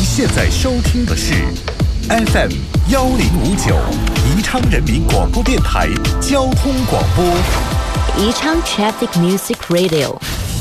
现在收听的是 FM 1059宜昌人民广播电台交通广播， 宜昌 Traffic Music Radio。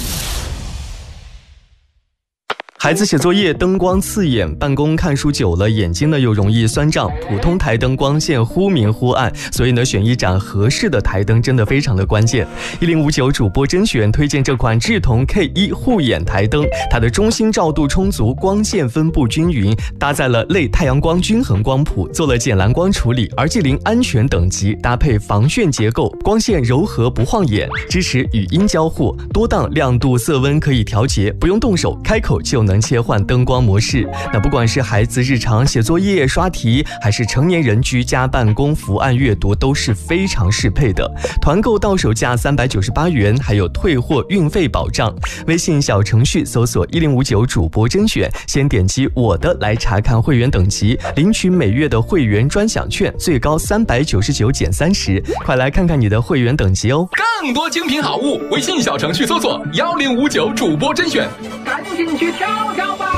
孩子写作业灯光刺眼，办公看书久了眼睛呢又容易酸胀，普通台灯光线忽明忽暗，所以呢选一盏合适的台灯真的非常的关键。1059主播甄选推荐这款智同 K1 护眼台灯，它的中心照度充足，光线分布均匀，搭载了类太阳光均衡光谱，做了减蓝光处理，RG0安全等级，搭配防眩结构，光线柔和不晃眼，支持语音交互，多档亮度色温可以调节，不用动手，开口就能切换灯光模式。那不管是孩子日常写作业刷题，还是成年人居家办公伏案阅读，都是非常适配的。团购到手价398元，还有退货运费保障。微信小程序搜索1059主播甄选，先点击我的来查看会员等级，领取每月的会员专享券，最高399减30。快来看看你的会员等级哦！ 更多精品好物，微信小程序搜索1059主播甄选，赶紧去挑挑吧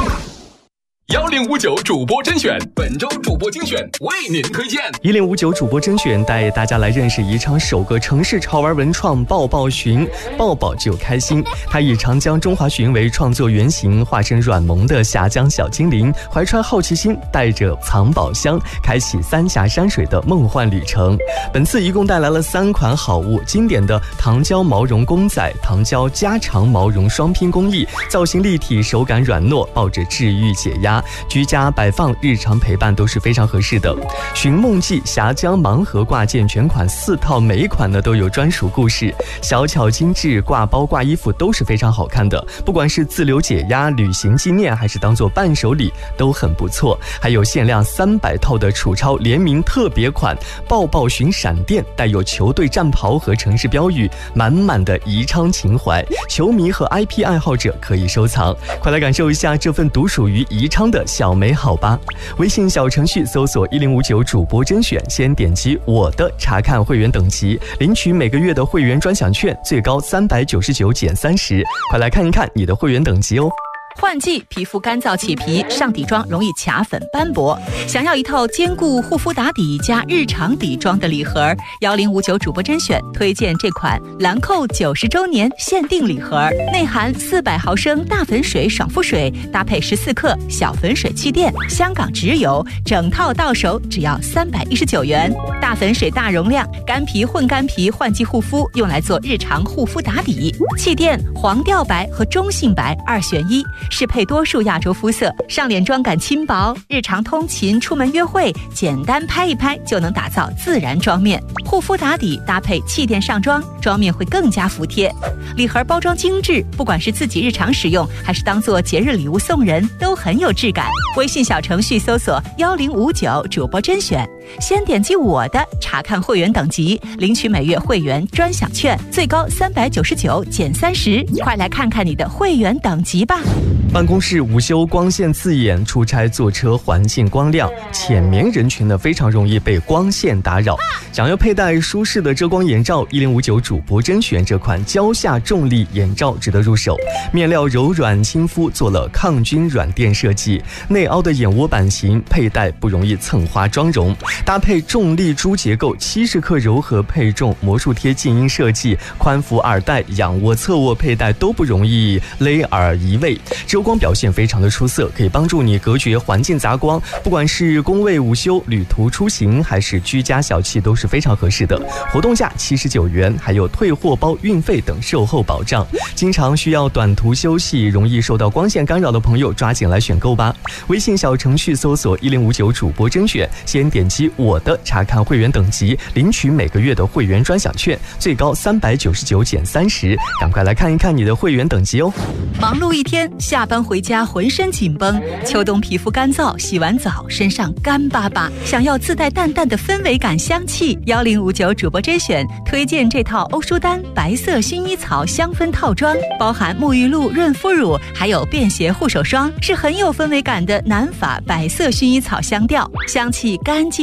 ！1059主播甄选，本周主播精选为您推荐。 1059主播甄选带大家来认识宜昌首个城市潮玩文创抱抱寻，抱抱就开心。它以长江中华鲟为创作原型，化身软萌的峡江小精灵，怀揣好奇心，带着藏宝箱，开启三峡山水的梦幻旅程。本次一共带来了3款好物，经典的糖胶毛绒公仔，糖胶加长毛绒双拼工艺，造型立体，手感软糯，抱着治愈解压，居家摆放、日常陪伴都是非常合适的。寻梦记峡江盲盒挂件全款4套，每一款呢都有专属故事，小巧精致，挂包挂衣服都是非常好看的。不管是自留解压、旅行纪念，还是当做伴手礼，都很不错。还有限量300套的楚超联名特别款抱抱寻闪电，带有球队战袍和城市标语，满满的宜昌情怀，球迷和 IP 爱好者可以收藏。快来感受一下这份独属于宜昌的小美好吧！微信小程序搜索1059主播甄选，先点击我的查看会员等级，领取每个月的会员专享券，最高399减30。快来看一看你的会员等级哦！ 换季，皮肤干燥起皮，上底妆容易卡粉斑驳，想要一套兼顾护肤打底加日常底妆的礼盒，1059主播甄选推荐这款兰蔻90周年限定礼盒，内含400毫升大粉水爽肤水，搭配14克小粉水气垫，香港直邮，整套到手只要319元。大粉水大容量，干皮混干皮换季护肤，用来做日常护肤打底。气垫黄调白和中性白2选1，适配多数亚洲肤色，上脸妆感轻薄，日常通勤、出门约会，简单拍一拍就能打造自然妆面。护肤打底搭配气垫上妆，妆面会更加服帖。礼盒包装精致，不管是自己日常使用，还是当做节日礼物送人，都很有质感。微信小程序搜索1059主播甄选，先点击我的查看会员等级，领取每月会员专享券，最高399减30。快来看看你的会员等级吧！ 办公室午休光线刺眼，出差坐车环境光亮，浅眠人群呢非常容易被光线打扰。想要佩戴舒适的遮光眼罩，1059主播甄选这款蕉下重力眼罩值得入手。面料柔软亲肤，做了抗菌软垫设计，内凹的眼窝版型，佩戴不容易蹭花妆容。搭配重力珠结构，70克柔和配重魔术贴静音设计，宽幅耳带、仰卧、侧卧佩戴都不容易勒耳移位。遮光表现非常的出色，可以帮助你隔绝环境杂光，不管是工位午休、旅途出行，还是居家小憩，都是非常合适的。活动价79元，还有退货包、运费等售后保障。经常需要短途休息，容易受到光线干扰的朋友，抓紧来选购吧！微信小程序搜索1059主播甄选，先点击我的查看会员等级，领取每个月的会员专享券，最高399减30。赶快来看一看你的会员等级哦！ 忙碌一天，下班回家浑身紧绷，秋冬皮肤干燥，洗完澡身上干巴巴，想要自带淡淡的氛围感香气，1059主播甄选推荐这套欧舒丹白色薰衣草香氛套装，包含沐浴露、润肤乳，还有便携护手霜，是很有氛围感的南法白色薰衣草香调，香气干净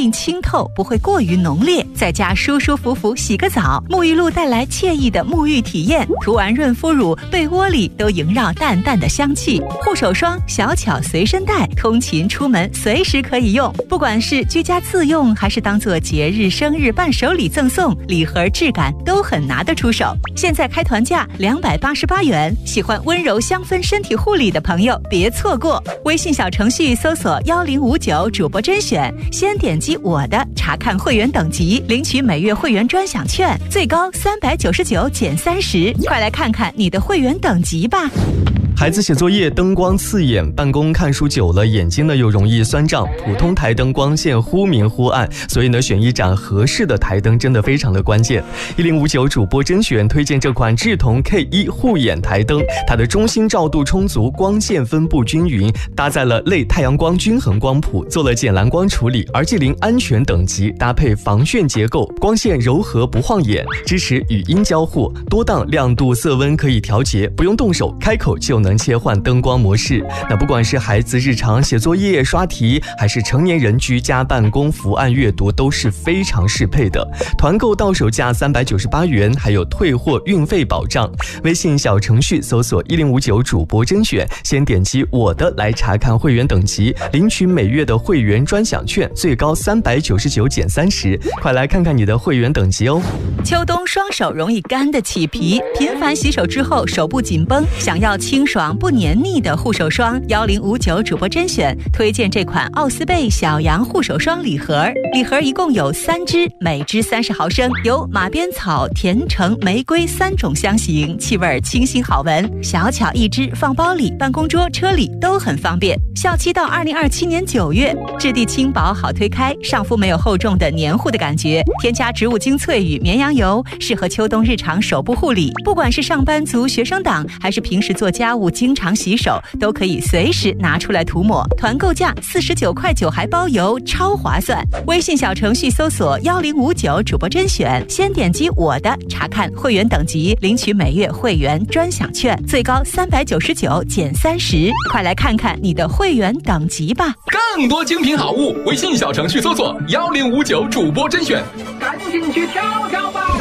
净清透，不会过于浓烈，在家舒舒服服洗个澡，沐浴露带来惬意的沐浴体验，涂完润肤乳，被窝里都萦绕淡淡的香气。护手霜小巧随身带，通勤出门随时可以用，不管是居家自用还是当做节日生日伴手礼赠送，礼盒质感都很拿得出手。现在开团价288元，喜欢温柔香氛身体护理的朋友别错过。微信小程序搜索1059主播甄选，先点击我的查看会员等级，领取每月会员专享券，最高399减30，快来看看你的会员等级吧。 孩子写作业灯光刺眼，办公看书久了眼睛呢又容易酸胀，普通台灯光线忽明忽暗，所以呢选一盏合适的台灯真的非常的关键。1059主播甄选推荐这款智瞳 K1 护眼台灯，它的中心照度充足，光线分布均匀，搭载了类太阳光均衡光谱，做了减蓝光处理，RG0安全等级，搭配防眩结构，光线柔和不晃眼，支持语音交互，多档亮度色温可以调节，不用动手，开口就能切换灯光模式。那不管是孩子日常写作业刷题，还是成年人居家办公伏案阅读，都是非常适配的。团购到手价398元，还有退货运费保障。微信小程序搜索1059主播甄选，先点击我的来查看会员等级，领取每月的会员专享券，最高399减30，快来看看你的会员等级哦。 秋冬双手容易干的起皮，频繁洗手之后手部紧绷，想要清爽不黏腻的护手霜，1059主播甄选推荐这款奥斯贝小羊护手霜礼盒。礼盒一共有3支，每支30毫升，有马鞭草、甜橙、玫瑰3种香型，气味清新好闻，小巧一支，放包里、办公桌、车里都很方便。效期到2027年9月，质地轻薄好推开，上肤没有厚重的黏糊的感觉，添加植物精粹与绵羊油，适合秋冬日常手部护理。不管是上班族、学生党，还是平时做家务经常洗手，都可以随时拿出来涂抹。团购价49块9还包邮，超划算。微信小程序搜索1059主播甄选，先点击我的查看会员等级，领取每月会员专享券，最高399减30，快来看看你的会员等级吧。 更多精品好物，微信小程序搜索1059主播甄选，赶紧去挑挑吧。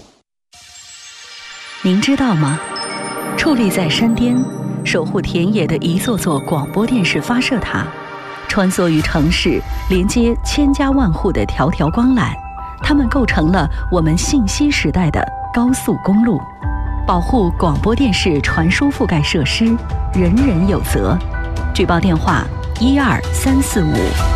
您知道吗？矗立在山巅，守护田野的一座座广播电视发射塔，穿梭于城市，连接千家万户的条条光缆，它们构成了我们信息时代的高速公路。保护广播电视传输覆盖设施，人人有责。举报电话12345。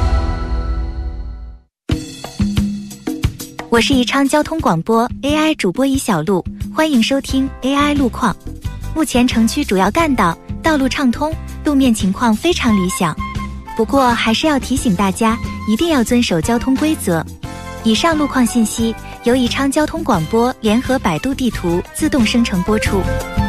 我是宜昌交通广播 AI 主播尹小璐，欢迎收听 AI 路况。目前城区主要干道道路畅通，路面情况非常理想。不过还是要提醒大家，一定要遵守交通规则。以上路况信息由宜昌交通广播联合百度地图自动生成播出。